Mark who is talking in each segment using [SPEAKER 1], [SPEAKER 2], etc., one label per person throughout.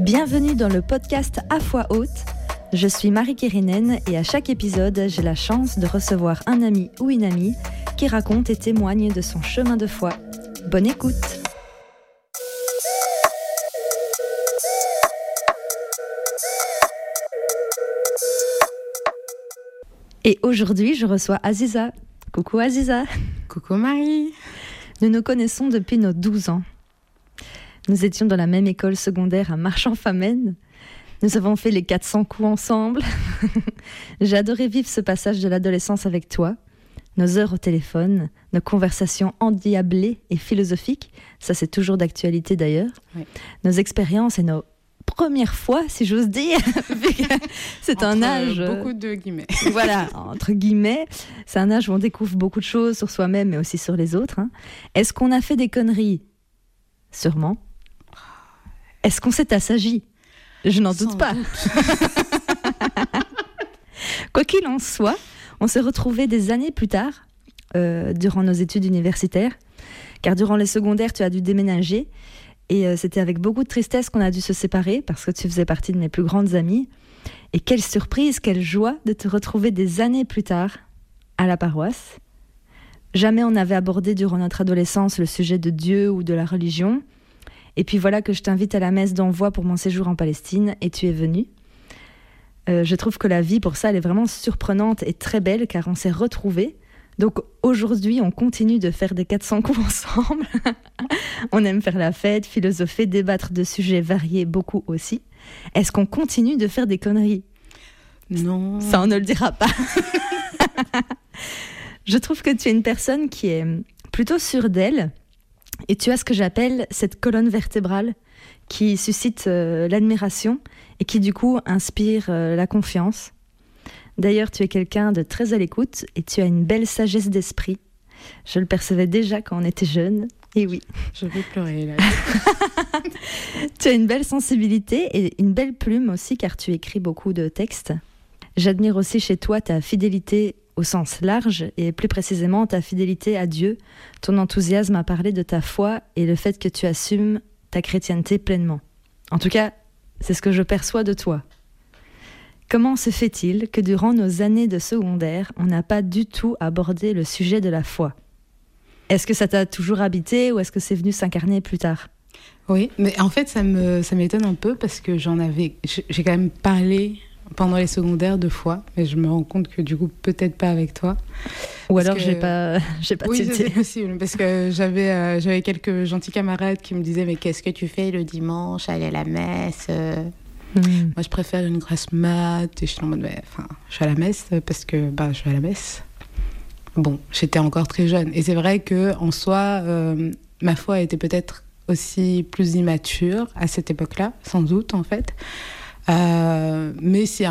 [SPEAKER 1] Bienvenue dans le podcast À Foi Haute. Je suis Marie Kérinen et à chaque épisode, j'ai la chance de recevoir un ami ou une amie qui raconte et témoigne de son chemin de foi. Bonne écoute! Et aujourd'hui, je reçois Aziza. Coucou Aziza.
[SPEAKER 2] Coucou Marie.
[SPEAKER 1] Nous nous connaissons depuis nos 12 ans. Nous étions dans la même école secondaire à Marchand-Famenne. Nous avons fait les 400 coups ensemble. J'ai adoré vivre ce passage de l'adolescence avec toi. Nos heures au téléphone, nos conversations endiablées et philosophiques, ça c'est toujours d'actualité d'ailleurs. Oui. Nos expériences et nos premières fois, si j'ose dire. C'est
[SPEAKER 2] entre
[SPEAKER 1] un âge...
[SPEAKER 2] beaucoup de guillemets.
[SPEAKER 1] Voilà, entre guillemets. C'est un âge où on découvre beaucoup de choses sur soi-même, mais aussi sur les autres. Est-ce qu'on a fait des conneries ? Sûrement. Est-ce qu'on s'est assagi ? Je n'en doute pas. Quoi qu'il en soit, on s'est retrouvés des années plus tard, durant nos études universitaires, car durant les secondaires, tu as dû déménager, et c'était avec beaucoup de tristesse qu'on a dû se séparer, parce que tu faisais partie de mes plus grandes amies. Et quelle surprise, quelle joie de te retrouver des années plus tard, à la paroisse. Jamais on n'avait abordé durant notre adolescence le sujet de Dieu ou de la religion. Et puis voilà que je t'invite à la messe d'envoi pour mon séjour en Palestine, et tu es venue. Je trouve que la vie, pour ça, elle est vraiment surprenante et très belle, car on s'est retrouvés. Donc aujourd'hui, on continue de faire des 400 coups ensemble. On aime faire la fête, philosopher, débattre de sujets variés, beaucoup aussi. Est-ce qu'on continue de faire des conneries ?
[SPEAKER 2] Non.
[SPEAKER 1] Ça, on ne le dira pas. Je trouve que tu es une personne qui est plutôt sûre d'elle. Et tu as ce que j'appelle cette colonne vertébrale qui suscite l'admiration et qui du coup inspire la confiance. D'ailleurs, tu es quelqu'un de très à l'écoute et tu as une belle sagesse d'esprit. Je le percevais déjà quand on était jeune. Et oui.
[SPEAKER 2] Je vais pleurer là.
[SPEAKER 1] Tu as une belle sensibilité et une belle plume aussi car tu écris beaucoup de textes. J'admire aussi chez toi ta fidélité au sens large, et plus précisément ta fidélité à Dieu, ton enthousiasme à parler de ta foi et le fait que tu assumes ta chrétienté pleinement. En tout cas, c'est ce que je perçois de toi. Comment se fait-il que durant nos années de secondaire, on n'a pas du tout abordé le sujet de la foi ? Est-ce que ça t'a toujours habité ou est-ce que c'est venu s'incarner plus tard ?
[SPEAKER 2] Oui, mais en fait, ça m'étonne un peu parce que j'ai quand même parlé pendant les secondaires 2 fois, mais je me rends compte que du coup peut-être pas avec toi.
[SPEAKER 1] Ou alors j'ai pas
[SPEAKER 2] oui,
[SPEAKER 1] tilté.
[SPEAKER 2] c'est possible parce que j'avais quelques gentils camarades qui me disaient mais qu'est-ce que tu fais le dimanche, aller à la messe Moi je préfère une grasse mat et je suis en mode je suis à la messe parce que je vais à la messe. Bon, j'étais encore très jeune et c'est vrai que en soi ma foi était peut-être aussi plus immature à cette époque-là, sans doute en fait. Mais s'il y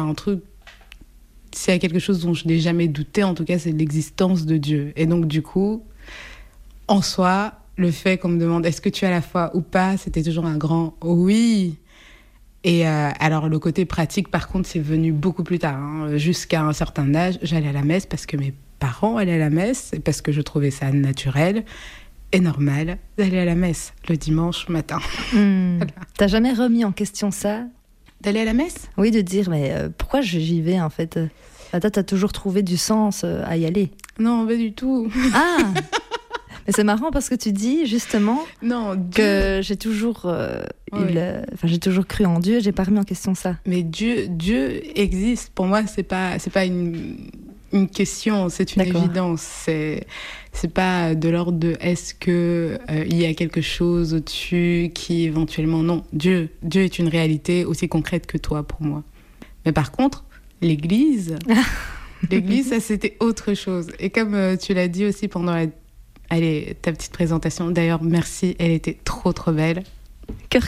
[SPEAKER 2] a quelque chose dont je n'ai jamais douté, en tout cas, c'est l'existence de Dieu. Et donc, du coup, en soi, le fait qu'on me demande est-ce que tu as la foi ou pas, c'était toujours un grand oui. Et alors, le côté pratique, par contre, c'est venu beaucoup plus tard. Jusqu'à un certain âge, j'allais à la messe parce que mes parents allaient à la messe et parce que je trouvais ça naturel et normal d'aller à la messe le dimanche matin.
[SPEAKER 1] Voilà. T'as jamais remis en question ça ?
[SPEAKER 2] D'aller à la messe ?
[SPEAKER 1] Oui, de dire, mais pourquoi j'y vais en fait ? Toi, t'as toujours trouvé du sens à y aller ?
[SPEAKER 2] Non, pas du tout.
[SPEAKER 1] Ah ! Mais c'est marrant parce que tu dis justement que j'ai toujours, j'ai toujours cru en Dieu, j'ai pas remis en question ça.
[SPEAKER 2] Mais Dieu existe. Pour moi, c'est pas une question, c'est une évidence. C'est pas de l'ordre de est-ce que il y a quelque chose au-dessus qui éventuellement non. Dieu est une réalité aussi concrète que toi pour moi. Mais par contre, l'Église, ça c'était autre chose. Et comme tu l'as dit aussi pendant ta petite présentation, d'ailleurs merci, elle était trop trop belle.
[SPEAKER 1] Cœur.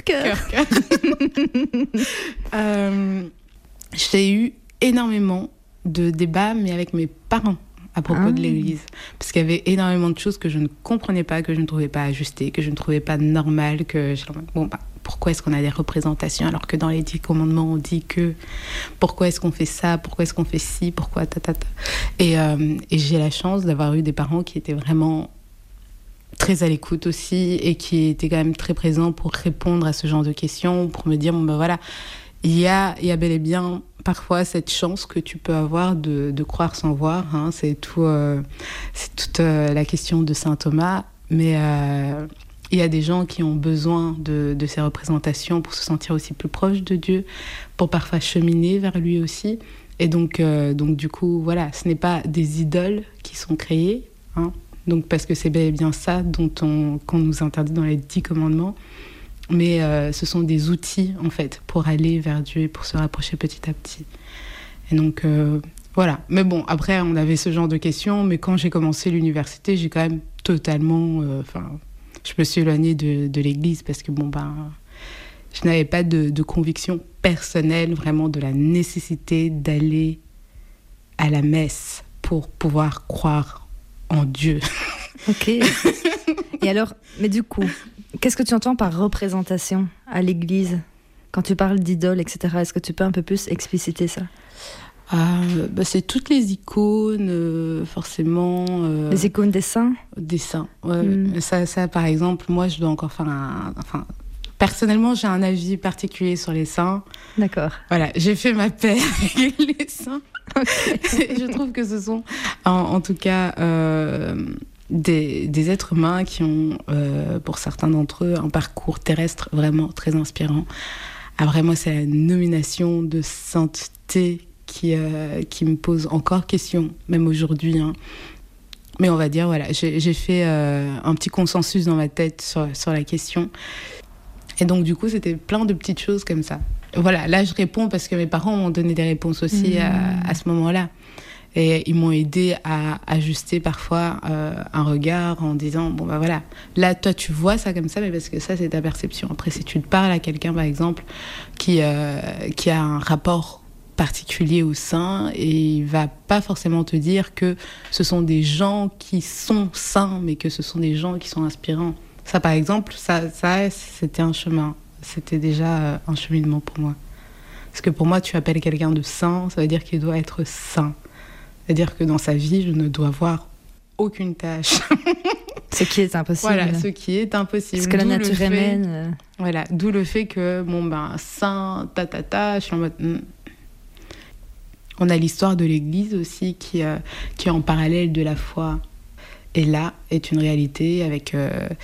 [SPEAKER 2] J'ai eu énormément de débats, mais avec mes parents à propos de l'Église. Parce qu'il y avait énormément de choses que je ne comprenais pas, que je ne trouvais pas ajustées, que je ne trouvais pas normales, pourquoi est-ce qu'on a des représentations alors que dans les 10 commandements on dit que pourquoi est-ce qu'on fait ça, pourquoi est-ce qu'on fait ci, pourquoi et j'ai la chance d'avoir eu des parents qui étaient vraiment très à l'écoute aussi et qui était quand même très présent pour répondre à ce genre de questions, pour me dire, bon ben voilà, il y a bel et bien parfois cette chance que tu peux avoir de croire sans voir, hein, c'est toute la question de saint Thomas, mais il y a des gens qui ont besoin de ces représentations pour se sentir aussi plus proche de Dieu, pour parfois cheminer vers lui aussi. Et donc du coup, voilà, ce n'est pas des idoles qui sont créées, hein, donc, parce que c'est bel et bien ça qu'on nous interdit dans les 10 commandements, mais ce sont des outils, en fait, pour aller vers Dieu et pour se rapprocher petit à petit. Et donc, voilà. Mais bon, après, on avait ce genre de questions, mais quand j'ai commencé l'université, j'ai quand même totalement... je me suis éloignée de l'église parce que, je n'avais pas de conviction personnelle, vraiment, de la nécessité d'aller à la messe pour pouvoir croire en Dieu.
[SPEAKER 1] Ok. Et alors, mais du coup, qu'est-ce que tu entends par représentation à l'église ? Quand tu parles d'idole, etc., est-ce que tu peux un peu plus expliciter ça ?
[SPEAKER 2] C'est toutes les icônes, forcément.
[SPEAKER 1] Les icônes des saints ?
[SPEAKER 2] Des saints, ouais. Ça, par exemple, moi, je dois encore faire personnellement, j'ai un avis particulier sur les saints.
[SPEAKER 1] D'accord.
[SPEAKER 2] Voilà, j'ai fait ma paix avec les saints. Okay. Je trouve que ce sont, en tout cas, des êtres humains qui ont, pour certains d'entre eux, un parcours terrestre vraiment très inspirant. Après, moi, c'est la nomination de sainteté qui me pose encore question, même aujourd'hui, hein. Mais on va dire, voilà, j'ai fait un petit consensus dans ma tête sur la question. Et donc, du coup, c'était plein de petites choses comme ça. Voilà, là, je réponds parce que mes parents m'ont donné des réponses aussi à ce moment-là. Et ils m'ont aidé à ajuster parfois un regard en disant, voilà, là, toi, tu vois ça comme ça, mais parce que ça, c'est ta perception. Après, si tu te parles à quelqu'un, par exemple, qui a un rapport particulier au saint, et il va pas forcément te dire que ce sont des gens qui sont saints, mais que ce sont des gens qui sont inspirants. Ça, par exemple, ça, c'était un chemin. C'était déjà un cheminement pour moi. Parce que pour moi, tu appelles quelqu'un de saint, ça veut dire qu'il doit être saint. C'est-à-dire que dans sa vie, je ne dois voir aucune tâche.
[SPEAKER 1] Ce qui est impossible.
[SPEAKER 2] Voilà, ce qui est impossible.
[SPEAKER 1] Ce que la nature mène.
[SPEAKER 2] Voilà, d'où le fait que, saint, je suis en mode... On a l'histoire de l'Église aussi qui est en parallèle de la foi. Et là est une réalité avec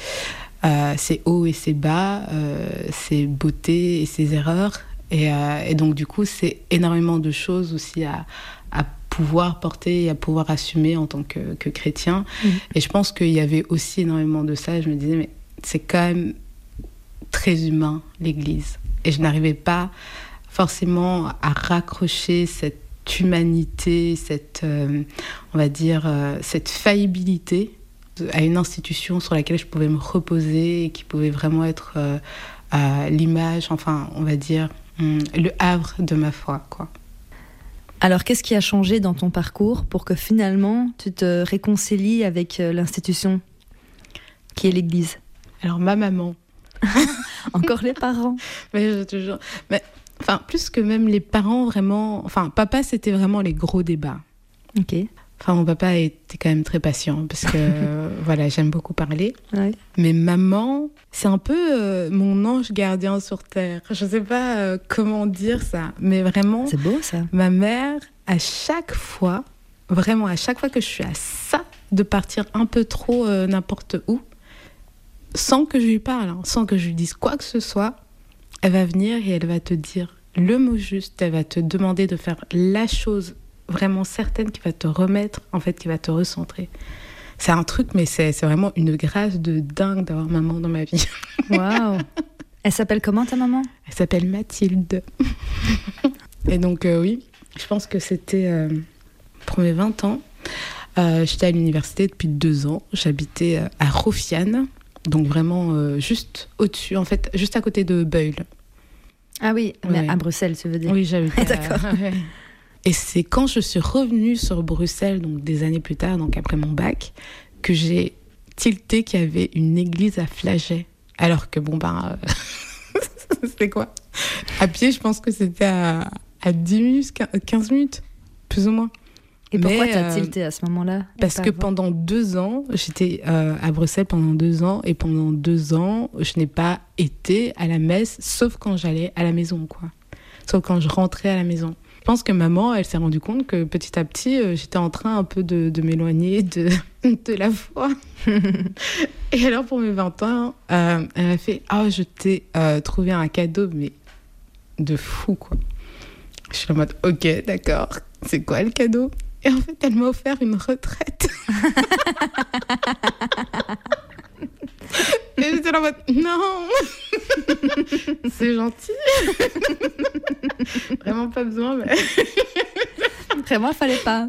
[SPEAKER 2] ses hauts et ses bas, ses beautés et ses erreurs. Et donc, du coup, c'est énormément de choses aussi à pouvoir porter et à pouvoir assumer en tant que chrétien. Et je pense qu'il y avait aussi énormément de ça. Je me disais, mais c'est quand même très humain, l'Église. Et je n'arrivais pas forcément à raccrocher cette humanité, cette, on va dire, cette faillibilité à une institution sur laquelle je pouvais me reposer et qui pouvait vraiment être l'image, on va dire, le havre de ma foi, quoi.
[SPEAKER 1] Alors, qu'est-ce qui a changé dans ton parcours pour que finalement tu te réconcilies avec l'institution qui est l'Église ?
[SPEAKER 2] Alors, ma maman.
[SPEAKER 1] Encore les parents.
[SPEAKER 2] Mais toujours. Mais plus que même les parents, vraiment... papa, c'était vraiment les gros débats.
[SPEAKER 1] Ok.
[SPEAKER 2] Mon papa était quand même très patient, parce que, voilà, j'aime beaucoup parler.
[SPEAKER 1] Ouais.
[SPEAKER 2] Mais maman, c'est un peu mon ange gardien sur Terre. Je sais pas comment dire ça, mais vraiment...
[SPEAKER 1] C'est beau, ça.
[SPEAKER 2] Ma mère, à chaque fois que je suis à ça, de partir un peu trop n'importe où, sans que je lui parle, sans que je lui dise quoi que ce soit, elle va venir et elle va te dire le mot juste, elle va te demander de faire la chose vraiment certaine qui va te remettre, qui va te recentrer. C'est un truc, mais c'est vraiment une grâce de dingue d'avoir maman dans ma vie.
[SPEAKER 1] Waouh. Elle s'appelle comment, ta maman ?
[SPEAKER 2] Elle s'appelle Mathilde. Et donc, oui, je pense que c'était pour mes 20 ans. J'étais à l'université depuis 2 ans. J'habitais à Roffiane. Donc vraiment juste au-dessus, juste à côté de Beuil.
[SPEAKER 1] Ah oui, mais à Bruxelles, tu veux dire ?
[SPEAKER 2] Oui, j'habitais
[SPEAKER 1] D'accord.
[SPEAKER 2] Ouais. Et c'est quand je suis revenue sur Bruxelles, donc des années plus tard, donc après mon bac, que j'ai tilté qu'il y avait une église à Flagey. Alors que c'était quoi ? À pied, je pense que c'était à 10 minutes, 15 minutes, plus ou moins.
[SPEAKER 1] Et pourquoi t'as tilté à ce moment-là?
[SPEAKER 2] Parce que pendant 2 ans, j'étais à Bruxelles pendant 2 ans, et pendant 2 ans, je n'ai pas été à la messe, sauf quand j'allais à la maison, quoi. Sauf quand je rentrais à la maison. Je pense que maman, elle s'est rendue compte que petit à petit, j'étais en train un peu de m'éloigner de la foi. Et alors, pour mes 20 ans, elle m'a fait « Ah, je t'ai trouvé un cadeau, mais de fou, quoi. » Je suis en mode « Ok, d'accord, c'est quoi le cadeau ?» Et en fait, elle m'a offert une retraite. Et j'étais là en mode non, c'est gentil. Vraiment pas besoin, mais.
[SPEAKER 1] Vraiment, fallait pas.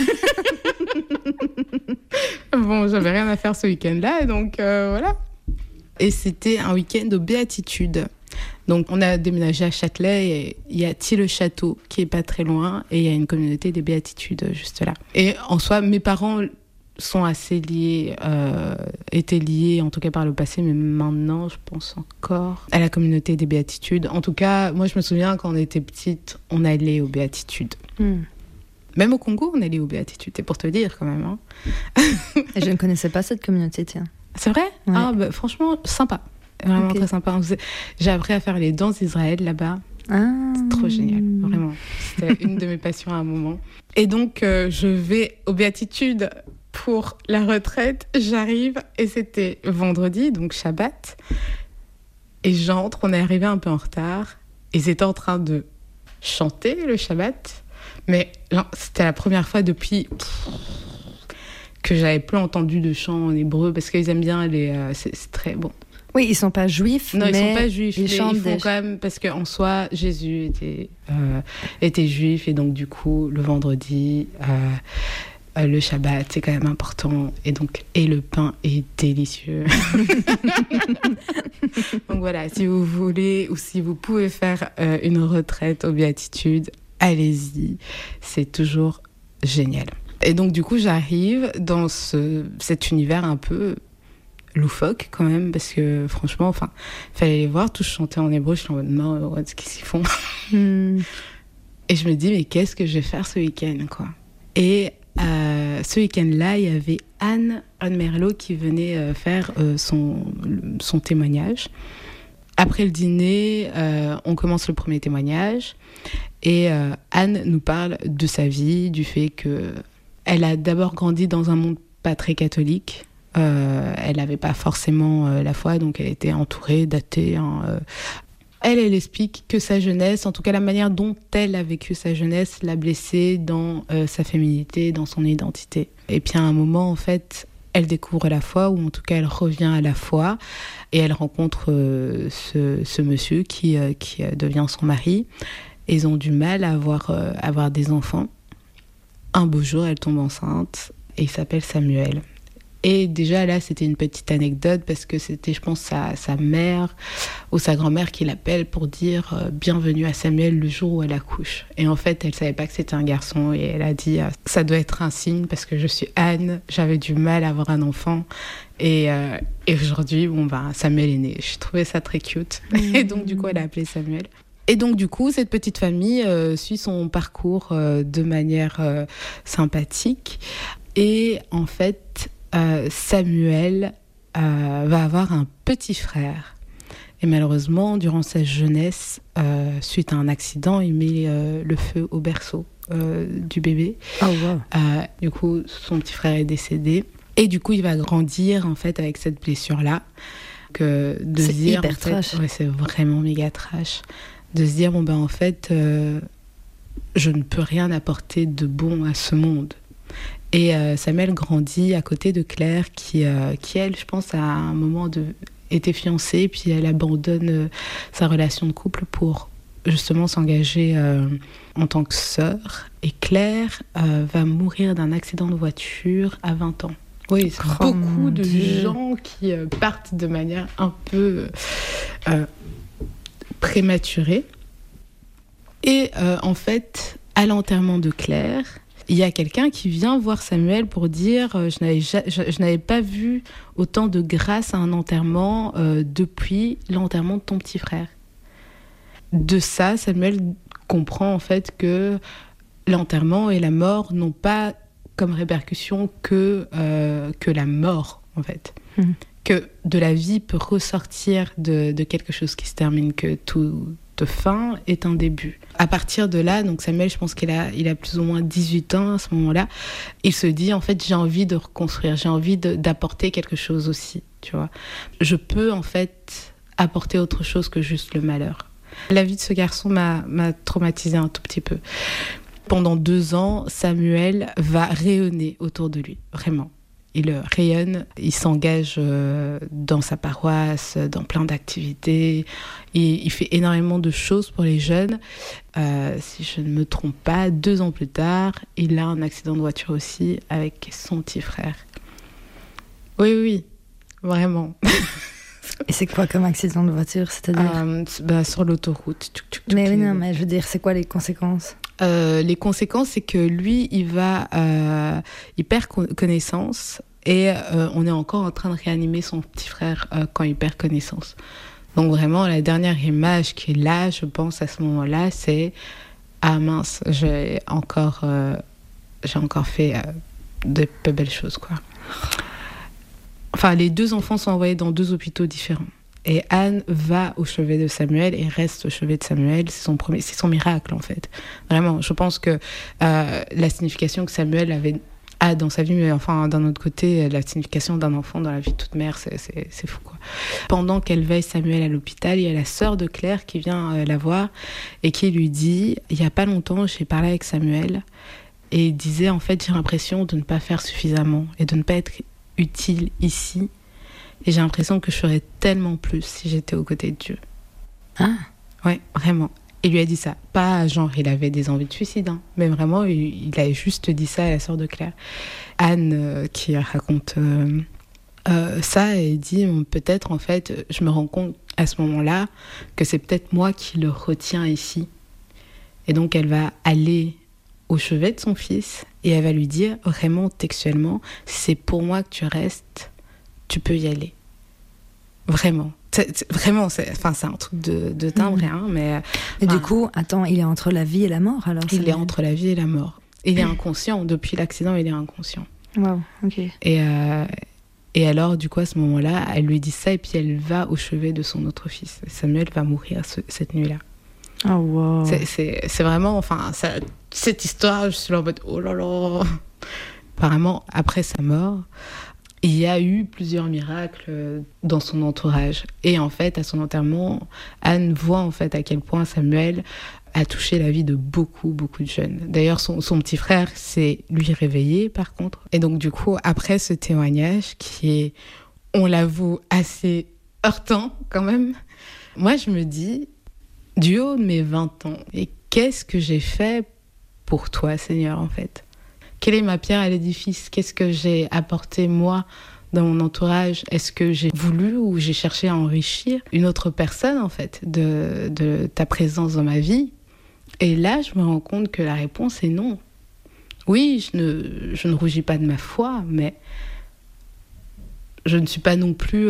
[SPEAKER 2] Bon, j'avais rien à faire ce week-end-là, donc voilà. Et c'était un week-end aux béatitudes. Donc, on a déménagé à Châtelet et il y a Thiel-le-Château qui est pas très loin et il y a une communauté des béatitudes juste là. Et en soi, mes parents sont assez liés, étaient liés en tout cas par le passé, mais maintenant, je pense encore à la communauté des béatitudes. En tout cas, moi, je me souviens quand on était petite, on allait aux béatitudes. Même au Congo, on allait aux béatitudes, c'est pour te dire quand même. Hein.
[SPEAKER 1] Et je ne connaissais pas cette communauté, tiens.
[SPEAKER 2] C'est vrai ?
[SPEAKER 1] Ouais.
[SPEAKER 2] Ah, bah, franchement, sympa. Vraiment très sympa. J'ai appris à faire les danses d'Israël là-bas. C'est trop génial, vraiment. C'était une de mes passions à un moment. Et donc, je vais aux béatitudes pour la retraite. J'arrive et c'était vendredi, donc Shabbat. Et j'entre, on est arrivé un peu en retard. Et ils étaient en train de chanter le Shabbat. Mais genre, c'était la première fois depuis que j'avais plus entendu de chant en hébreu parce qu'ils aiment bien c'est très bon.
[SPEAKER 1] Oui, ils sont pas juifs.
[SPEAKER 2] Non,
[SPEAKER 1] mais
[SPEAKER 2] ils sont pas juifs.
[SPEAKER 1] Ils chantent
[SPEAKER 2] font quand même parce qu'en soi, Jésus était juif et donc du coup, le vendredi, le Shabbat, c'est quand même important et le pain est délicieux. Donc voilà, si vous voulez ou si vous pouvez faire une retraite aux béatitudes, allez-y, c'est toujours génial. Et donc du coup, j'arrive dans cet univers un peu loufoque quand même, parce que franchement, enfin, fallait les voir tous chanter en hébreu. Je suis en mode non, qu'est-ce qu'ils font? Et je me dis, mais qu'est-ce que je vais faire ce week-end, quoi? Et ce week-end-là, il y avait Anne Merlot qui venait faire son témoignage. Après le dîner, on commence le premier témoignage et Anne nous parle de sa vie, du fait qu'elle a d'abord grandi dans un monde pas très catholique. Elle n'avait pas forcément la foi, donc elle était entourée d'athées. Elle explique que sa jeunesse, en tout cas la manière dont elle a vécu sa jeunesse, l'a blessée dans sa féminité, dans son identité. Et puis à un moment, en fait, elle découvre la foi, ou en tout cas elle revient à la foi, et elle rencontre ce monsieur qui devient son mari. Et ils ont du mal à avoir des enfants. Un beau jour, elle tombe enceinte, et il s'appelle Samuel. Et déjà là, c'était une petite anecdote parce que c'était, je pense, sa mère ou sa grand-mère qui l'appelle pour dire bienvenue à Samuel le jour où elle accouche. Et en fait, elle savait pas que c'était un garçon et elle a dit ça doit être un signe parce que je suis Anne, j'avais du mal à avoir un enfant et aujourd'hui, Samuel est né. Je trouvais ça très cute. Et donc du coup, elle a appelé Samuel. Et donc du coup, cette petite famille suit son parcours de manière sympathique. Et en fait, Samuel va avoir un petit frère. Et malheureusement, durant sa jeunesse, suite à un accident, il met le feu au berceau du bébé.
[SPEAKER 1] Oh, wow.
[SPEAKER 2] Du coup, son petit frère est décédé. Et du coup, il va grandir en fait avec cette blessure-là. C'est hyper en fait,
[SPEAKER 1] trash.
[SPEAKER 2] Ouais, c'est vraiment méga trash. De se dire, en fait, je ne peux rien apporter de bon à ce monde. Et Samuel grandit à côté de Claire qui elle, je pense, à un moment était fiancée, puis elle abandonne sa relation de couple pour justement s'engager en tant que sœur. Et Claire va mourir d'un accident de voiture à 20 ans. Oui, c'est beaucoup de gens qui partent de manière un peu prématurée. Et en fait, à l'enterrement de Claire, il y a quelqu'un qui vient voir Samuel pour dire je n'avais pas vu autant de grâce à un enterrement depuis l'enterrement de ton petit frère. De ça, Samuel comprend en fait que l'enterrement et la mort n'ont pas comme répercussion que la mort, en fait. Que de la vie peut ressortir de quelque chose qui se termine, que toute fin est un début. À partir de là, donc Samuel, je pense qu'il a plus ou moins 18 ans à ce moment-là, il se dit, en fait, j'ai envie de reconstruire, j'ai envie d'apporter quelque chose aussi, tu vois. Je peux, en fait, apporter autre chose que juste le malheur. La vie de ce garçon m'a traumatisée un tout petit peu. Pendant 2 ans, Samuel va rayonner autour de lui, vraiment. Il rayonne, il s'engage dans sa paroisse, dans plein d'activités. Il fait énormément de choses pour les jeunes. Si je ne me trompe pas, 2 ans plus tard, il a un accident de voiture aussi avec son petit frère. Oui, vraiment.
[SPEAKER 1] Et c'est quoi comme accident de voiture, c'est-à-dire
[SPEAKER 2] sur l'autoroute.
[SPEAKER 1] Mais oui, non, mais je veux dire, c'est quoi les conséquences ?
[SPEAKER 2] Les conséquences, c'est que lui, il perd connaissance et on est encore en train de réanimer son petit frère quand il perd connaissance. Donc vraiment, la dernière image qui est là, je pense, à ce moment-là, c'est « Ah mince, j'ai encore fait de peu belles choses, quoi. » Enfin, les 2 enfants sont envoyés dans 2 hôpitaux différents. Et Anne va au chevet de Samuel et reste au chevet de Samuel. C'est son miracle, en fait. Vraiment, je pense que la signification que Samuel a dans sa vie, mais enfin, d'un autre côté, la signification d'un enfant dans la vie de toute mère, c'est fou, quoi. Pendant qu'elle veille Samuel à l'hôpital, il y a la sœur de Claire qui vient la voir et qui lui dit « Il n'y a pas longtemps, j'ai parlé avec Samuel et il disait, en fait, j'ai l'impression de ne pas faire suffisamment et de ne pas être utile ici. Et j'ai l'impression que je ferais tellement plus si j'étais aux côtés de Dieu. »
[SPEAKER 1] Ah.
[SPEAKER 2] Ouais, vraiment. Il lui a dit ça. Pas genre il avait des envies de suicide, hein, mais vraiment il a juste dit ça à la sœur de Claire. Anne qui raconte ça et dit peut-être en fait je me rends compte à ce moment-là que c'est peut-être moi qui le retiens ici. Et donc elle va aller au chevet de son fils et elle va lui dire vraiment textuellement, c'est pour moi que tu restes, tu peux y aller. Vraiment. Vraiment, c'est un truc de timbre, hein, mais...
[SPEAKER 1] Et du coup, attends, il est entre la vie et la mort, alors?
[SPEAKER 2] Il est entre la vie et la mort. Il est inconscient. Depuis l'accident, il est inconscient.
[SPEAKER 1] Wow, ok.
[SPEAKER 2] Et alors, du coup, à ce moment-là, elle lui dit ça et puis elle va au chevet de son autre fils. Samuel va mourir cette nuit-là.
[SPEAKER 1] Oh, wow.
[SPEAKER 2] C'est vraiment... Enfin, cette histoire, je suis là en mode... Oh là là. Apparemment, après sa mort... Il y a eu plusieurs miracles dans son entourage. Et en fait, à son enterrement, Anne voit en fait à quel point Samuel a touché la vie de beaucoup, beaucoup de jeunes. D'ailleurs, son petit frère s'est lui réveillé, par contre. Et donc, du coup, après ce témoignage, qui est, on l'avoue, assez heurtant quand même, moi, je me dis, du haut de mes 20 ans, et qu'est-ce que j'ai fait pour toi, Seigneur, en fait ? Quelle est ma pierre à l'édifice ? Qu'est-ce que j'ai apporté, moi, dans mon entourage ? Est-ce que j'ai voulu ou j'ai cherché à enrichir une autre personne, en fait, de ta présence dans ma vie ? Et là, je me rends compte que la réponse est non. Oui, je ne rougis pas de ma foi, mais je ne suis pas non plus,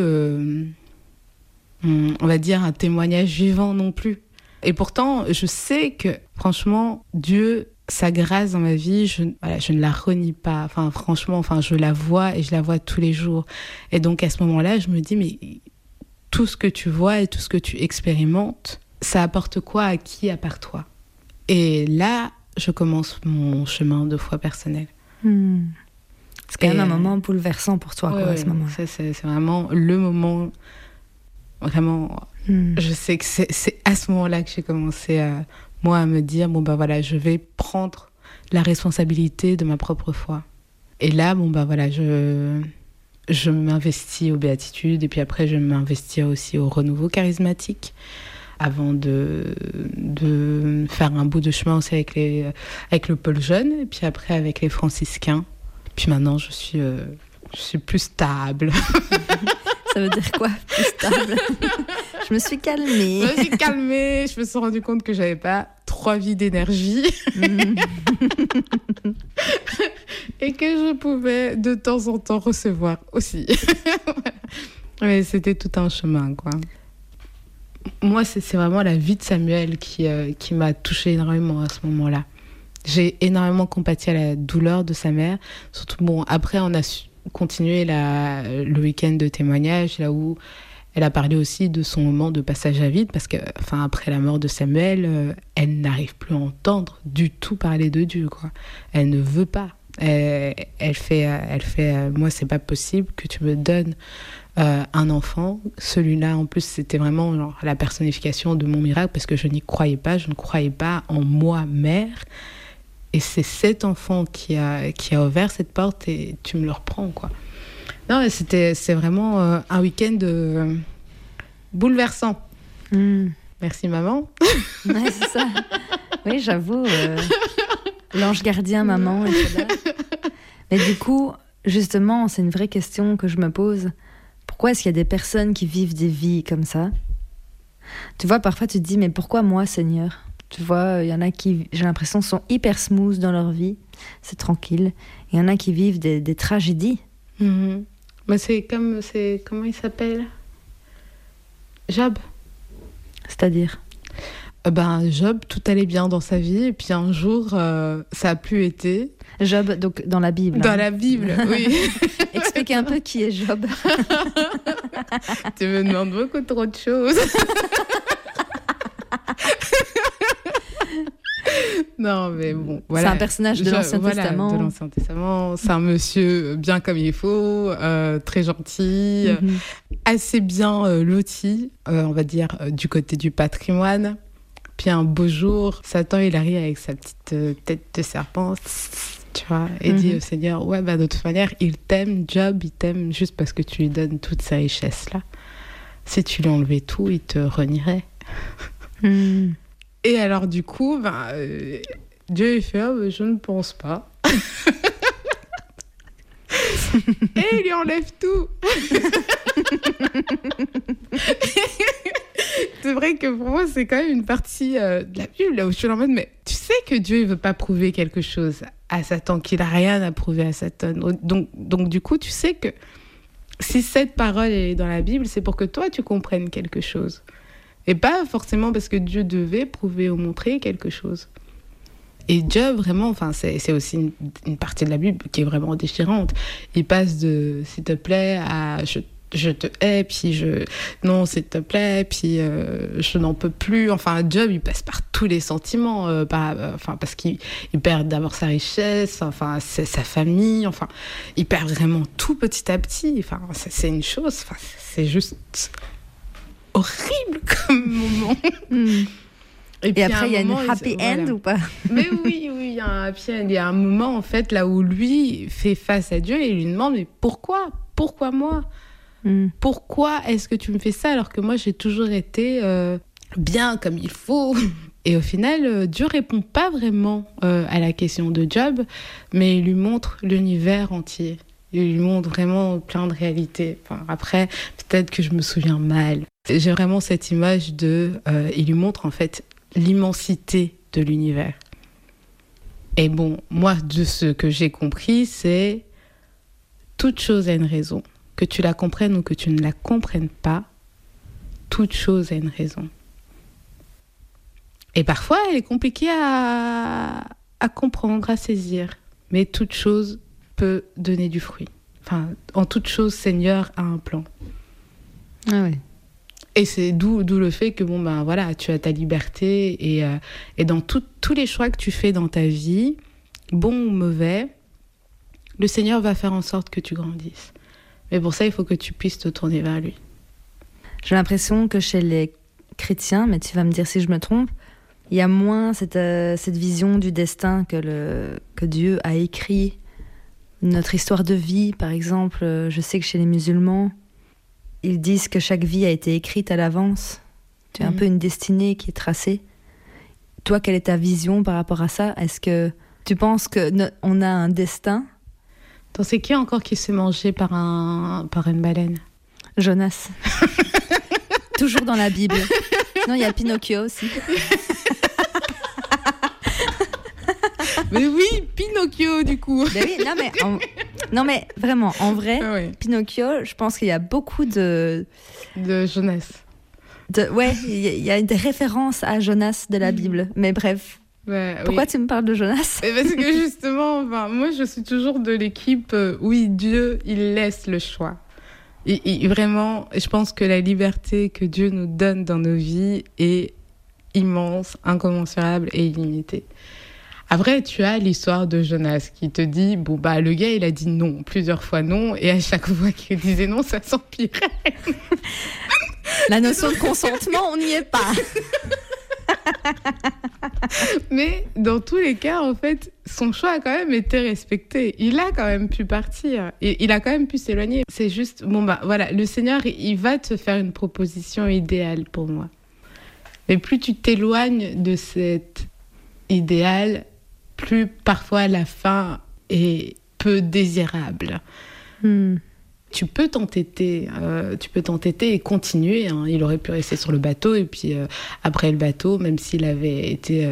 [SPEAKER 2] on va dire, un témoignage vivant non plus. Et pourtant, je sais que, franchement, Dieu... Sa grâce dans ma vie, je ne la renie pas. Enfin, franchement, je la vois et je la vois tous les jours. Et donc, à ce moment-là, je me dis, mais tout ce que tu vois et tout ce que tu expérimentes, ça apporte quoi à qui à part toi ? Et là, je commence mon chemin de foi personnelle.
[SPEAKER 1] C'est quand même un moment bouleversant pour toi, à ce moment-là.
[SPEAKER 2] C'est vraiment le moment... Vraiment, je sais que c'est à ce moment-là que j'ai commencé à... moi, à me dire, je vais prendre la responsabilité de ma propre foi. Et là, je m'investis aux béatitudes, et puis après, je m'investis aussi au renouveau charismatique, avant de faire un bout de chemin aussi avec le pôle jeune, et puis après avec les franciscains. Puis maintenant, je suis plus stable.
[SPEAKER 1] Ça veut dire quoi, plus stable? Je me suis calmée.
[SPEAKER 2] Je me suis rendu compte que j'avais pas 3 vies d'énergie. Et que je pouvais de temps en temps recevoir aussi. Mais c'était tout un chemin, quoi. Moi, c'est vraiment la vie de Samuel qui m'a touchée énormément à ce moment-là. J'ai énormément compati à la douleur de sa mère. Surtout, bon, après, on a continué le week-end de témoignage, là où elle a parlé aussi de son moment de passage à vide, parce que, enfin, après la mort de Samuel, elle n'arrive plus à entendre du tout parler de Dieu, quoi. Elle ne veut pas. Elle fait, moi, c'est pas possible que tu me donnes un enfant. Celui-là, en plus, c'était vraiment genre, la personnification de mon miracle, parce que je n'y croyais pas. Je ne croyais pas en moi, mère. Et c'est cet enfant qui a ouvert cette porte et tu me le reprends, quoi. Non, c'est vraiment un week-end bouleversant. Merci, maman.
[SPEAKER 1] Ouais, c'est ça. Oui, j'avoue. L'ange gardien, maman, etc. Mais du coup, justement, c'est une vraie question que je me pose. Pourquoi est-ce qu'il y a des personnes qui vivent des vies comme ça ? Tu vois, parfois tu te dis, mais pourquoi moi, Seigneur ? Tu vois, il y en a qui, j'ai l'impression, sont hyper smooth dans leur vie. C'est tranquille. Il y en a qui vivent des tragédies.
[SPEAKER 2] Mm-hmm. Mais comment il s'appelle ? Job.
[SPEAKER 1] C'est-à-dire ?
[SPEAKER 2] Job, tout allait bien dans sa vie. Et puis un jour, ça a plus été.
[SPEAKER 1] Job, donc dans la Bible.
[SPEAKER 2] Dans la Bible, oui.
[SPEAKER 1] Expliquez un peu qui est Job.
[SPEAKER 2] Tu me demandes beaucoup trop de choses. Non, mais bon, voilà.
[SPEAKER 1] C'est un personnage de l'Ancien Testament.
[SPEAKER 2] De l'Ancien Testament. C'est un monsieur bien comme il faut, très gentil, assez bien loti, on va dire, du côté du patrimoine. Puis un beau jour, Satan, il arrive avec sa petite tête de serpent, tu vois, et dit au Seigneur, ouais, de toute manière, il t'aime, Job, il t'aime juste parce que tu lui donnes toutes ces richesses-là. Si tu lui enlevais tout, il te renierait. Et alors, du coup, Dieu, il fait, je ne pense pas. Et il lui enlève tout. C'est vrai que pour moi, c'est quand même une partie de la Bible là où je suis en mode, mais tu sais que Dieu, il veut pas prouver quelque chose à Satan, qu'il a rien à prouver à Satan. Donc du coup, tu sais que si cette parole est dans la Bible, c'est pour que toi, tu comprennes quelque chose. Et pas forcément parce que Dieu devait prouver ou montrer quelque chose. Et Job, vraiment, enfin, c'est aussi une partie de la Bible qui est vraiment déchirante. Il passe de « s'il te plaît » à « je te hais », puis « non, s'il te plaît », puis « je n'en peux plus ». Enfin, Job, il passe par tous les sentiments, parce qu'il perd d'abord sa richesse, enfin, sa famille, enfin, il perd vraiment tout petit à petit. Enfin, c'est une chose, enfin, c'est juste horrible comme moment.
[SPEAKER 1] Et après, il y a une happy end ou pas ?
[SPEAKER 2] Mais oui, il y a un happy end. Il y a un moment, en fait, là où lui fait face à Dieu et il lui demande, mais pourquoi ? Pourquoi moi ? Pourquoi est-ce que tu me fais ça alors que moi, j'ai toujours été bien comme il faut ? Et au final, Dieu répond pas vraiment à la question de Job, mais il lui montre l'univers entier. Il lui montre vraiment plein de réalités. Enfin, après, peut-être que je me souviens mal. J'ai vraiment cette image il lui montre en fait l'immensité de l'univers. Et bon, moi, de ce que j'ai compris, c'est toute chose a une raison. Que tu la comprennes ou que tu ne la comprennes pas, toute chose a une raison. Et parfois, elle est compliquée à comprendre, à saisir. Mais toute chose peut donner du fruit. Enfin, en toute chose, Seigneur a un plan.
[SPEAKER 1] Ah oui.
[SPEAKER 2] Et c'est d'où le fait que voilà, tu as ta liberté et dans tous les choix que tu fais dans ta vie, bon ou mauvais, le Seigneur va faire en sorte que tu grandisses. Mais pour ça, il faut que tu puisses te tourner vers lui.
[SPEAKER 1] J'ai l'impression que chez les chrétiens, mais tu vas me dire si je me trompe, il y a moins cette vision du destin que Dieu a écrit. Notre histoire de vie, par exemple, je sais que chez les musulmans, ils disent que chaque vie a été écrite à l'avance. Tu as un peu une destinée qui est tracée. Toi, quelle est ta vision par rapport à ça ? Est-ce que tu penses qu'on a un destin ?
[SPEAKER 2] C'est qui encore qui se fait manger par une baleine ?
[SPEAKER 1] Jonas. Toujours dans la Bible. Non, il y a Pinocchio aussi.
[SPEAKER 2] Mais oui, Pinocchio, du coup.
[SPEAKER 1] Ben oui, non, mais vraiment, en vrai, Pinocchio, je pense qu'il y a beaucoup de
[SPEAKER 2] Jonas.
[SPEAKER 1] Ouais, il y a des références à Jonas de la Bible. Mais bref, Pourquoi tu me parles de Jonas?
[SPEAKER 2] Parce que justement, moi, je suis toujours de l'équipe, oui, Dieu, il laisse le choix. Vraiment, je pense que la liberté que Dieu nous donne dans nos vies est immense, incommensurable et illimitée. Après, tu as l'histoire de Jonas qui te dit, le gars, il a dit non, plusieurs fois non, et à chaque fois qu'il disait non, ça s'empirait.
[SPEAKER 1] La notion de consentement, on n'y est pas.
[SPEAKER 2] Mais dans tous les cas, en fait, son choix a quand même été respecté. Il a quand même pu partir. Il a quand même pu s'éloigner. C'est juste, voilà, le Seigneur, il va te faire une proposition idéale pour moi. Mais plus tu t'éloignes de cet idéal, plus parfois la fin est peu désirable. Tu peux t'entêter et continuer. Hein. Il aurait pu rester sur le bateau et puis après le bateau, même s'il avait été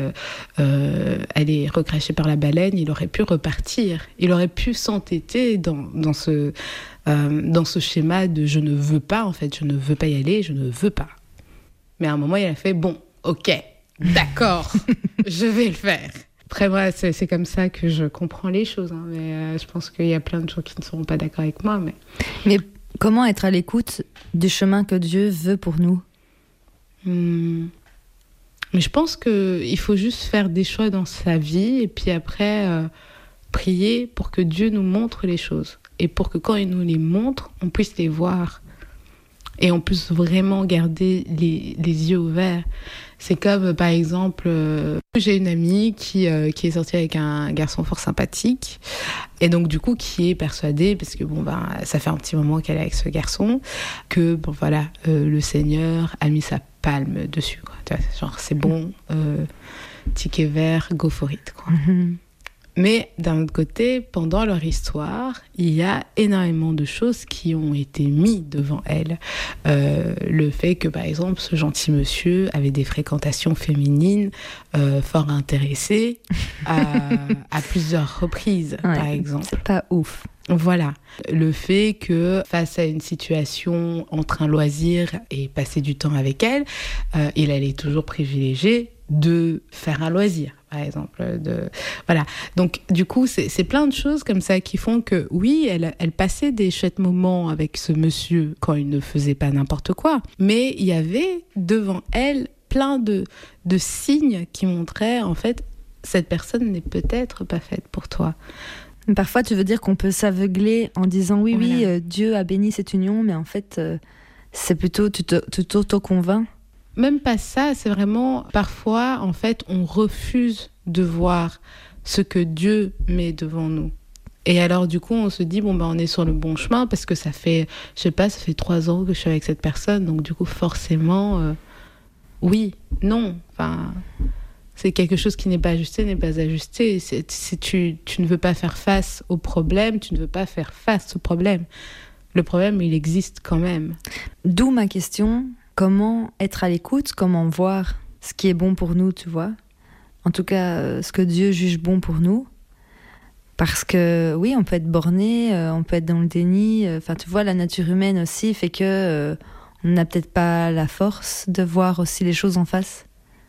[SPEAKER 2] allé recraché par la baleine, il aurait pu repartir. Il aurait pu s'entêter dans ce schéma de je ne veux pas, en fait, je ne veux pas y aller, je ne veux pas. Mais à un moment, il a fait bon, ok, d'accord, je vais le faire. Après, voilà, c'est comme ça que je comprends les choses. Hein, mais je pense qu'il y a plein de gens qui ne seront pas d'accord avec moi.
[SPEAKER 1] Mais comment être à l'écoute du chemin que Dieu veut pour nous?
[SPEAKER 2] Mais je pense qu'il faut juste faire des choix dans sa vie et puis après, prier pour que Dieu nous montre les choses. Et pour que quand il nous les montre, on puisse les voir. Et on puisse vraiment garder les yeux ouverts. C'est comme, par exemple, j'ai une amie qui est sortie avec un garçon fort sympathique. Et donc, du coup, qui est persuadée, parce que ça fait un petit moment qu'elle est avec ce garçon, que, le Seigneur a mis sa palme dessus, quoi. Tu vois, genre, c'est bon, ticket vert, go for it, quoi. Mm-hmm. Mais d'un autre côté, pendant leur histoire, il y a énormément de choses qui ont été mises devant elle. Le fait que, par exemple, ce gentil monsieur avait des fréquentations féminines fort intéressées à plusieurs reprises, par exemple.
[SPEAKER 1] C'est pas ouf.
[SPEAKER 2] Voilà. Le fait que, face à une situation entre un loisir et passer du temps avec elle, il allait toujours privilégier de faire un loisir, par exemple. Voilà. Donc, du coup, c'est plein de choses comme ça qui font que, oui, elle passait des chouettes moments avec ce monsieur quand il ne faisait pas n'importe quoi. Mais il y avait devant elle plein de signes qui montraient, en fait, cette personne n'est peut-être pas faite pour toi.
[SPEAKER 1] Parfois, tu veux dire qu'on peut s'aveugler en disant oui, Dieu a béni cette union, mais en fait, c'est plutôt, tu t'auto-convaincs.
[SPEAKER 2] Même pas ça, c'est vraiment, parfois, en fait, on refuse de voir ce que Dieu met devant nous. Et alors, du coup, on se dit, on est sur le bon chemin parce que ça fait 3 ans que je suis avec cette personne, donc du coup, forcément, oui, non, c'est quelque chose qui n'est pas ajusté, n'est pas ajusté. Tu ne veux pas faire face au problème, tu ne veux pas faire face au problème. Le problème, il existe quand même.
[SPEAKER 1] D'où ma question, comment être à l'écoute, comment voir ce qui est bon pour nous, tu vois ? En tout cas, ce que Dieu juge bon pour nous. Parce que, oui, on peut être borné, on peut être dans le déni. Tu vois, la nature humaine aussi fait que on n'a peut-être pas la force de voir aussi les choses en face.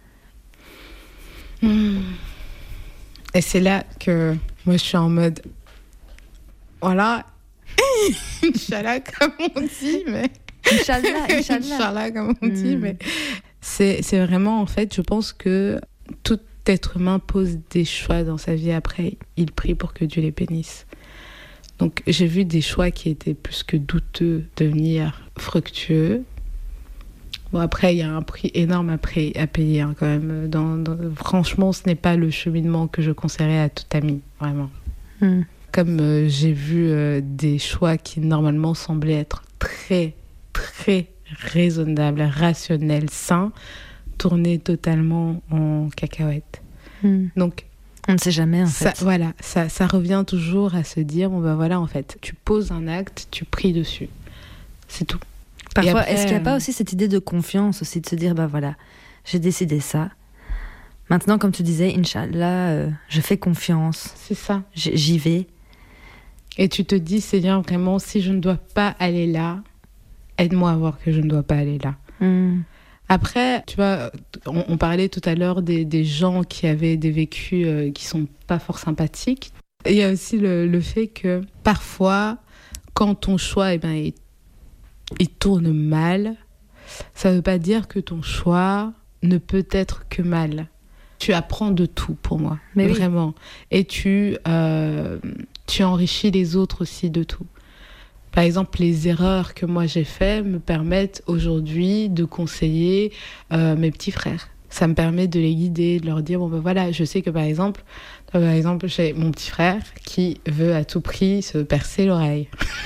[SPEAKER 2] Et c'est là que moi je suis en mode voilà Inch'Allah comme on dit, mais Inch'Allah comme on dit, mais c'est vraiment, en fait, je pense que tout être humain pose des choix dans sa vie, après il prie pour que Dieu les bénisse. Donc j'ai vu des choix qui étaient plus que douteux devenir fructueux. Bon, après, il y a un prix énorme à payer quand même. Franchement, ce n'est pas le cheminement que je conseillerais à tout ami, vraiment. Comme j'ai vu des choix qui normalement semblaient être très, très raisonnables, rationnels, sains, tourner totalement en cacahuète. Donc,
[SPEAKER 1] on ne sait jamais, en fait.
[SPEAKER 2] Voilà, ça revient toujours à se dire, en fait, tu poses un acte, tu pries dessus. C'est tout.
[SPEAKER 1] Parfois, après, est-ce qu'il n'y a pas aussi cette idée de confiance, aussi de se dire, j'ai décidé ça. Maintenant, comme tu disais, Inch'Allah, je fais confiance.
[SPEAKER 2] C'est ça.
[SPEAKER 1] J'y vais.
[SPEAKER 2] Et tu te dis, Seigneur, vraiment, si je ne dois pas aller là, aide-moi à voir que je ne dois pas aller là. Après, tu vois, on parlait tout à l'heure des gens qui avaient des vécus qui sont pas fort sympathiques. Et il y a aussi le fait que parfois, quand ton choix, il tourne mal, ça veut pas dire que ton choix ne peut être que mal. Tu apprends de tout pour moi, mais vraiment. Oui. Et tu enrichis les autres aussi de tout. Par exemple, les erreurs que moi j'ai faites me permettent aujourd'hui de conseiller mes petits frères. Ça me permet de les guider, de leur dire, bon ben voilà, je sais que par exemple, j'ai mon petit frère qui veut à tout prix se percer l'oreille.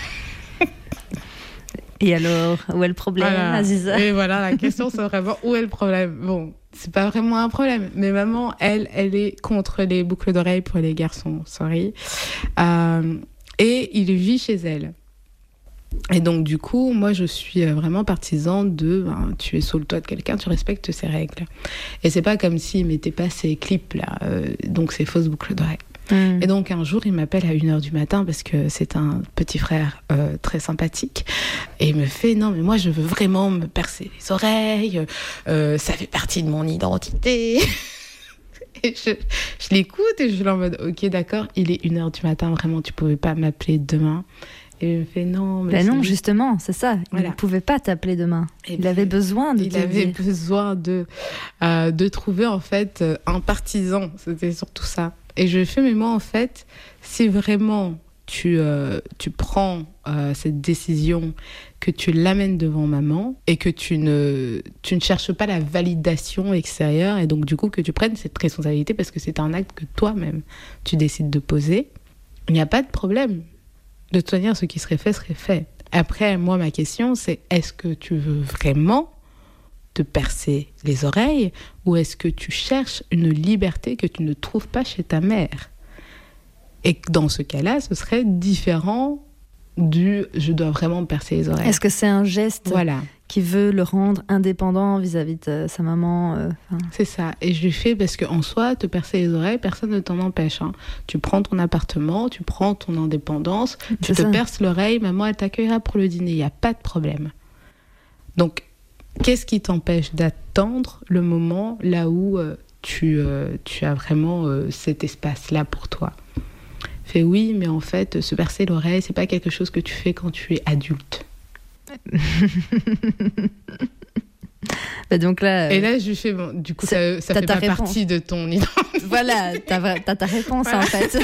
[SPEAKER 1] Et alors, où est le problème, voilà. Aziza ?
[SPEAKER 2] Et voilà, la question c'est vraiment, où est le problème ? Bon, c'est pas vraiment un problème, mais maman, elle est contre les boucles d'oreilles pour les garçons, sorry. Et il vit chez elle. Et donc, du coup, moi, je suis vraiment partisan de tu es sous le toit de quelqu'un, tu respectes ses règles. Et c'est pas comme s'il mettait pas ces clips-là, donc ces fausses boucles d'oreilles. Et donc, un jour, il m'appelle à 1h du matin parce que c'est un petit frère très sympathique. Et il me fait, non, mais moi, je veux vraiment me percer les oreilles. Ça fait partie de mon identité. Et je l'écoute et je suis en mode, ok, d'accord, il est 1h du matin, vraiment, tu pouvais pas m'appeler demain. Et il me fait non. Mais
[SPEAKER 1] non, justement, c'est ça. Il ne pouvait pas t'appeler demain. Il avait besoin de
[SPEAKER 2] Il avait besoin de trouver, en fait, un partisan. C'était surtout ça. Et je fais, mais moi, en fait, si vraiment tu prends cette décision, que tu l'amènes devant maman et que tu ne cherches pas la validation extérieure et donc, du coup, que tu prennes cette responsabilité parce que c'est un acte que toi-même, tu décides de poser, il n'y a pas de problème. De toute manière, ce qui serait fait, serait fait. Après, moi, ma question, c'est est-ce que tu veux vraiment te percer les oreilles ou est-ce que tu cherches une liberté que tu ne trouves pas chez ta mère ? Et que dans ce cas-là, ce serait différent du « je dois vraiment me percer les oreilles ».
[SPEAKER 1] Est-ce que c'est un geste qui veut le rendre indépendant vis-à-vis de sa maman
[SPEAKER 2] C'est ça. Et je lui fais parce qu'en soi, te percer les oreilles, personne ne t'en empêche. Hein. Tu prends ton appartement, tu prends ton indépendance, tu te perces l'oreille, maman, elle t'accueillera pour le dîner. Il n'y a pas de problème. Donc, qu'est-ce qui t'empêche d'attendre le moment là où tu as vraiment cet espace-là pour toi ? Fait oui, mais en fait, se percer l'oreille, c'est pas quelque chose que tu fais quand tu es adulte.
[SPEAKER 1] Bah donc là,
[SPEAKER 2] et là, je lui fais, bon, du coup, ça fait pas partie de ton identité.
[SPEAKER 1] Voilà, t'as ta réponse en fait.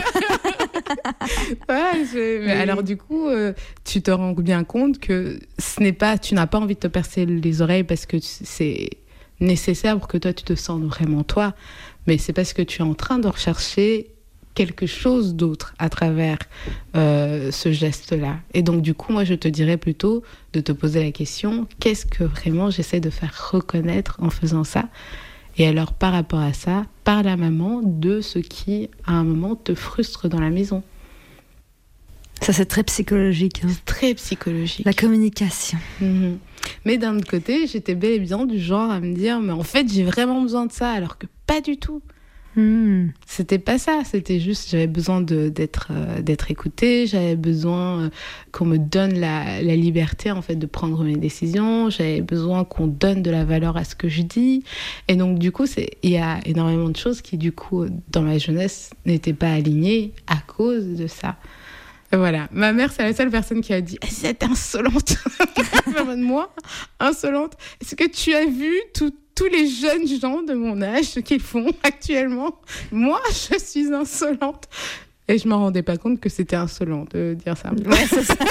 [SPEAKER 2] Mais alors du coup, tu te rends bien compte que tu n'as pas envie de te percer les oreilles parce que c'est nécessaire pour que toi, tu te sentes vraiment toi. Mais c'est parce que tu es en train de rechercher quelque chose d'autre à travers ce geste-là. Et donc, du coup, moi, je te dirais plutôt de te poser la question, qu'est-ce que vraiment j'essaie de faire reconnaître en faisant ça ? Et alors, par rapport à ça, parle à maman de ce qui, à un moment, te frustre dans la maison.
[SPEAKER 1] Ça, c'est très psychologique. Hein.
[SPEAKER 2] C'est très psychologique.
[SPEAKER 1] La communication.
[SPEAKER 2] Mm-hmm. Mais d'un autre côté, j'étais bel et bien du genre à me dire, mais en fait, j'ai vraiment besoin de ça, alors que pas du tout. C'était pas ça, c'était juste j'avais besoin d'être écoutée, j'avais besoin qu'on me donne la liberté en fait de prendre mes décisions, j'avais besoin qu'on donne de la valeur à ce que je dis et donc du coup il y a énormément de choses qui du coup dans ma jeunesse n'étaient pas alignées à cause de ça. Et voilà, ma mère c'est la seule personne qui a dit c'est insolente. Moi, insolente. Est-ce que tu as vu tous les jeunes gens de mon âge, ce qu'ils font actuellement? Moi, je suis insolente. Et je ne me rendais pas compte que c'était insolent de dire ça.
[SPEAKER 1] Ouais, c'est ça.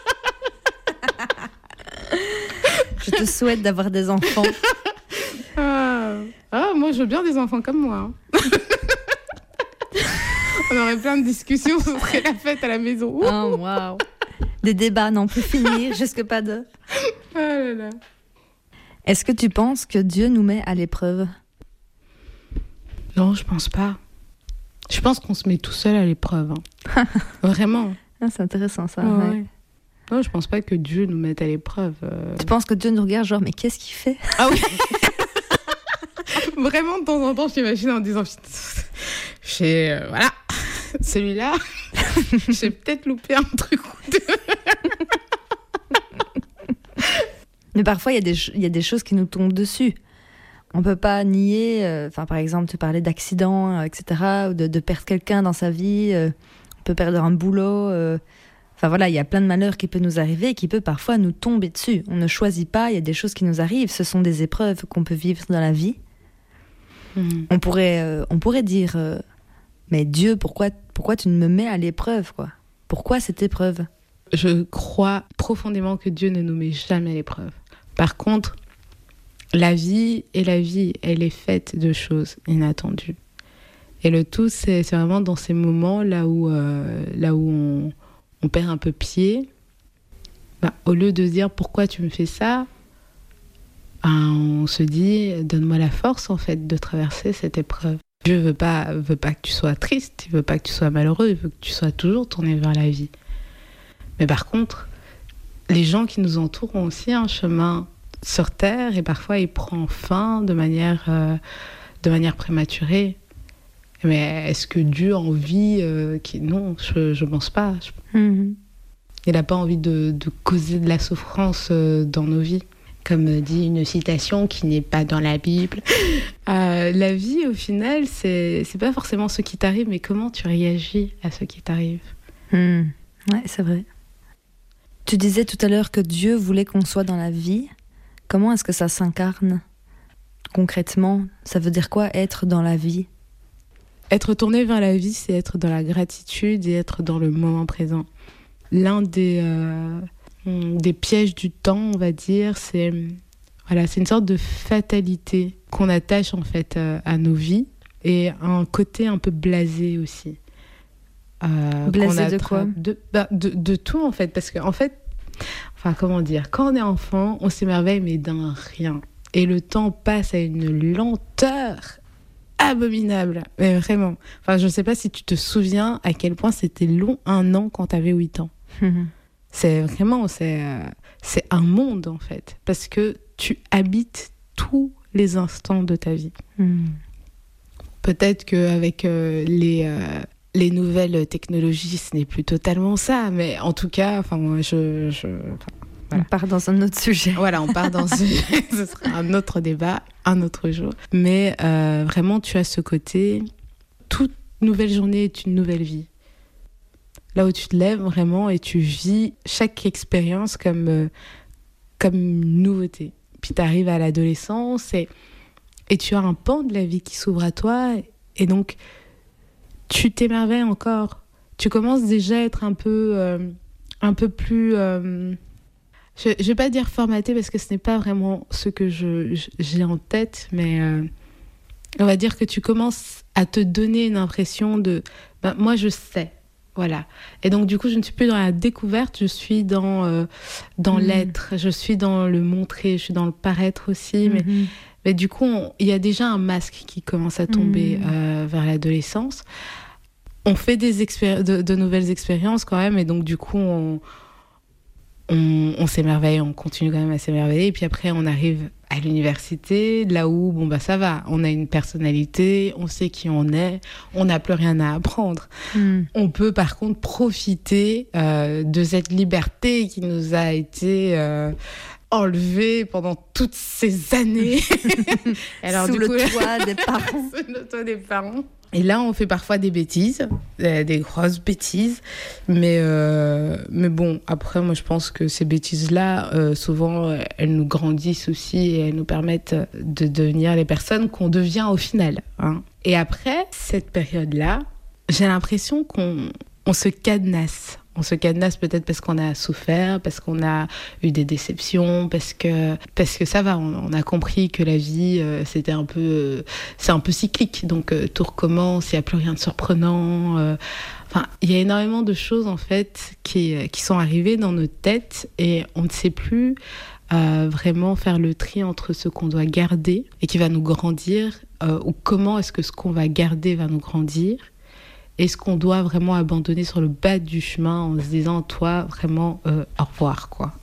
[SPEAKER 1] Je te souhaite d'avoir des enfants.
[SPEAKER 2] Moi, je veux bien des enfants comme moi. On aurait plein de discussions, ce serait la fête à la maison.
[SPEAKER 1] Oh, waouh. Des débats n'en plus finir, jusque pas d'heure.
[SPEAKER 2] Oh là là.
[SPEAKER 1] Est-ce que tu penses que Dieu nous met à l'épreuve ?
[SPEAKER 2] Non, je pense pas. Je pense qu'on se met tout seul à l'épreuve. Hein. Vraiment.
[SPEAKER 1] Ah, c'est intéressant ça.
[SPEAKER 2] Ouais.
[SPEAKER 1] Ouais.
[SPEAKER 2] Non, je pense pas que Dieu nous mette à l'épreuve.
[SPEAKER 1] Tu penses que Dieu nous regarde genre, mais qu'est-ce qu'il fait ?
[SPEAKER 2] Ah oui. Vraiment, de temps en temps, je t'imagine en disant, voilà, celui-là, j'ai peut-être loupé un truc ou deux.
[SPEAKER 1] Mais parfois, il y a des choses qui nous tombent dessus. On peut pas nier, par exemple, tu parlais d'accidents, etc., ou de perdre quelqu'un dans sa vie, on peut perdre un boulot. Il y a plein de malheurs qui peuvent nous arriver et qui peuvent parfois nous tomber dessus. On ne choisit pas, il y a des choses qui nous arrivent, ce sont des épreuves qu'on peut vivre dans la vie. On pourrait dire, mais Dieu, pourquoi tu ne me mets à l'épreuve, quoi ? Pourquoi cette épreuve ?
[SPEAKER 2] Je crois profondément que Dieu ne nous met jamais à l'épreuve. Par contre, la vie, elle est faite de choses inattendues. Et le tout, c'est vraiment dans ces moments là où on perd un peu pied. Au lieu de se dire pourquoi tu me fais ça, on se dit donne-moi la force en fait de traverser cette épreuve. Dieu veut pas que tu sois triste, il veut pas que tu sois malheureux, il veut que tu sois toujours tourné vers la vie. Mais par contre, les gens qui nous entourent ont aussi un chemin sur Terre et parfois il prend fin de manière prématurée. Mais est-ce que Dieu a envie Non, je pense pas. Il n'a pas envie de causer de la souffrance dans nos vies. Comme dit une citation qui n'est pas dans la Bible. La vie, au final, c'est pas forcément ce qui t'arrive, mais comment tu réagis à ce qui t'arrive.
[SPEAKER 1] Ouais, c'est vrai. Tu disais tout à l'heure que Dieu voulait qu'on soit dans la vie. Comment est-ce que ça s'incarne concrètement ? Ça veut dire quoi, être dans la vie ?
[SPEAKER 2] Être tourné vers la vie, c'est être dans la gratitude et être dans le moment présent. L'un des pièges du temps, on va dire, c'est une sorte de fatalité qu'on attache en fait à nos vies et un côté un peu blasé aussi.
[SPEAKER 1] Blasé de quoi ?
[SPEAKER 2] De tout en fait, parce que en fait, comment dire, quand on est enfant, on s'émerveille mais d'un rien. Et le temps passe à une lenteur abominable, mais vraiment. Je sais pas si tu te souviens à quel point c'était long, 1 an quand t'avais 8 ans. C'est vraiment, c'est un monde en fait, parce que tu habites tous les instants de ta vie. Peut-être qu'avec les nouvelles technologies, ce n'est plus totalement ça, mais en tout cas, moi,
[SPEAKER 1] voilà. On part dans un autre sujet.
[SPEAKER 2] Voilà, on part dans ce sera un autre débat, un autre jour. Mais vraiment, tu as ce côté, toute nouvelle journée est une nouvelle vie. Là où tu te lèves vraiment et tu vis chaque expérience comme une nouveauté. Puis tu arrives à l'adolescence et tu as un pan de la vie qui s'ouvre à toi et donc tu t'émerveilles encore. Tu commences déjà à être un peu plus... je vais pas dire formaté parce que ce n'est pas vraiment ce que j'ai en tête, mais on va dire que tu commences à te donner une impression de moi je sais, voilà. Et donc du coup je ne suis plus dans la découverte, je suis dans l'être, je suis dans le montrer, je suis dans le paraître aussi, mais du coup il y a déjà un masque qui commence à tomber vers l'adolescence. On fait de nouvelles expériences quand même et donc du coup on s'émerveille, on continue quand même à s'émerveiller. Et puis après, on arrive à l'université, là où, ça va. On a une personnalité, on sait qui on est, on n'a plus rien à apprendre. On peut, par contre, profiter de cette liberté qui nous a été enlevée pendant toutes ces années.
[SPEAKER 1] Alors, sous le toit des parents.
[SPEAKER 2] Sous le toit des parents. Et là, on fait parfois des bêtises, des grosses bêtises. Mais bon, après, moi, je pense que ces bêtises-là, souvent, elles nous grandissent aussi et elles nous permettent de devenir les personnes qu'on devient au final. Et après cette période-là, j'ai l'impression qu'on se cadenasse. On se cadenasse peut-être parce qu'on a souffert, parce qu'on a eu des déceptions, parce que ça va, on a compris que la vie, c'est un peu cyclique. Donc tout recommence, il n'y a plus rien de surprenant. Il y a énormément de choses en fait qui sont arrivées dans notre tête et on ne sait plus vraiment faire le tri entre ce qu'on doit garder et qui va nous grandir ou comment est-ce que ce qu'on va garder va nous grandir. Est-ce qu'on doit vraiment abandonner sur le bas du chemin en se disant, toi, vraiment, au revoir, quoi.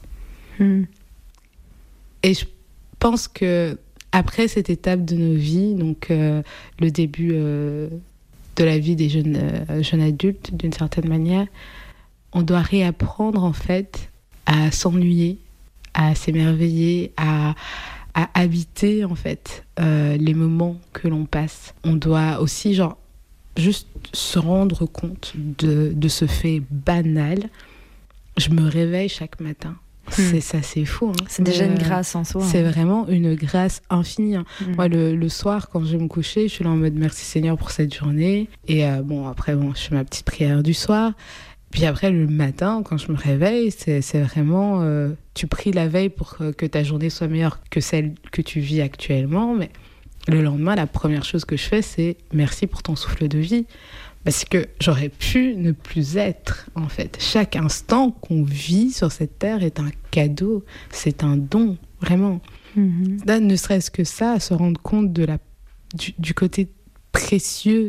[SPEAKER 2] Et je pense que après cette étape de nos vies, donc le début de la vie des jeunes adultes, d'une certaine manière, on doit réapprendre, en fait, à s'ennuyer, à s'émerveiller, à habiter en fait les moments que l'on passe. On doit aussi juste se rendre compte de ce fait banal. Je me réveille chaque matin. C'est fou. Hein.
[SPEAKER 1] C'est déjà une grâce en soi.
[SPEAKER 2] C'est vraiment une grâce infinie. Hein. Moi, le soir, quand je vais me coucher, je suis là en mode merci Seigneur pour cette journée. Et après, je fais ma petite prière du soir. Puis après, le matin, quand je me réveille, c'est vraiment... tu pries la veille pour que ta journée soit meilleure que celle que tu vis actuellement. Mais le lendemain, la première chose que je fais, c'est merci pour ton souffle de vie. Parce que j'aurais pu ne plus être, en fait. Chaque instant qu'on vit sur cette terre est un cadeau, c'est un don, vraiment. Là, ne serait-ce que ça, se rendre compte du côté précieux